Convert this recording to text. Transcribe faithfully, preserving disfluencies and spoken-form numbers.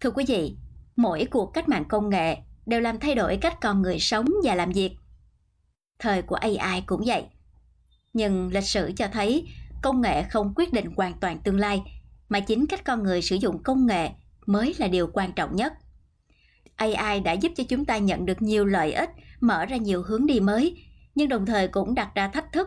Thưa quý vị, mỗi cuộc cách mạng công nghệ đều làm thay đổi cách con người sống và làm việc. Thời của a i cũng vậy. Nhưng lịch sử cho thấy công nghệ không quyết định hoàn toàn tương lai, mà chính cách con người sử dụng công nghệ mới là điều quan trọng nhất. a i đã giúp cho chúng ta nhận được nhiều lợi ích, mở ra nhiều hướng đi mới, nhưng đồng thời cũng đặt ra thách thức